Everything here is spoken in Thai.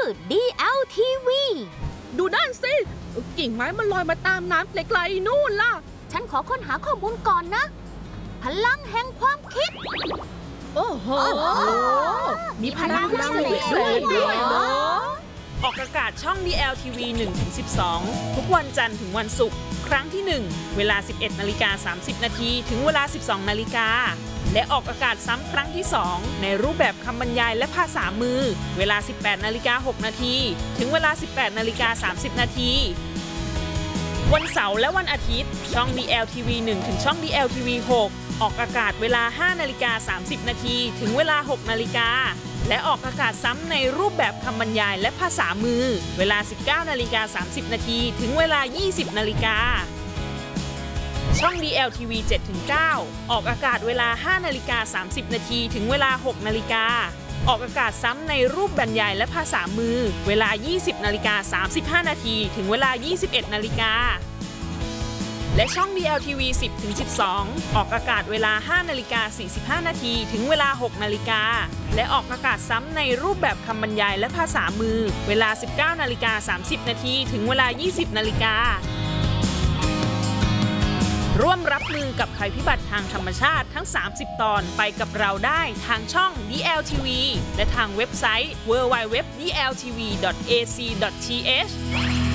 DLTV ดูนั่นสิกิ่งไม้มันลอยมาตามน้ำไกลๆนู่นล่ะฉันขอค้นหาข้อมูลก่อนนะพลังแห่งความคิดโอ้โหมีพลังพิเศษด้วยเหรอออกอากาศช่อง DLTV 1-12 ทุกวันจันทร์ถึงวันศุกร์ครั้งที่ 1 เวลา 11:30 นาทีถึงเวลา 12 นาฬิกาและออกอากาศซ้ำครั้งที่ 2 ในรูปแบบคำบรรยายและภาษามือเวลา 18:06 นาทีถึงเวลา 18:30 นาทีวันเสาร์และวันอาทิตย์ช่อง DLTV 1 ถึงช่อง DLTV 6 ออกอากาศเวลา 5:30 นาทีถึงเวลา 6 นาฬิกาและออกอากาศซ้ำในรูปแบบคำบรรยายและภาษามือเวลา 19:30 นาทีถึงเวลา 20 นาฬิกาช่อง DLTV 7-9 ออกอากาศเวลา 5:30 นาทีถึงเวลา 6 นาฬิกาออกอากาศซ้ำในรูปบรรยายและภาษามือเวลา 20:35 นาทีถึงเวลา 21 นาฬิกาและช่อง DLTV 10-12 ออกอากาศเวลา 5:45 นาทีถึงเวลา 6 นาฬิกาและออกอากาศซ้ำในรูปแบบคำบรรยายและภาษามือเวลา 19:30 นาทีถึงเวลา 20 นาฬิการ่วมรับมือกับภัยพิบัติทางธรรมชาติทั้ง 30 ตอนไปกับเราได้ทางช่อง DLTV และทางเว็บไซต์ www.dltv.ac.th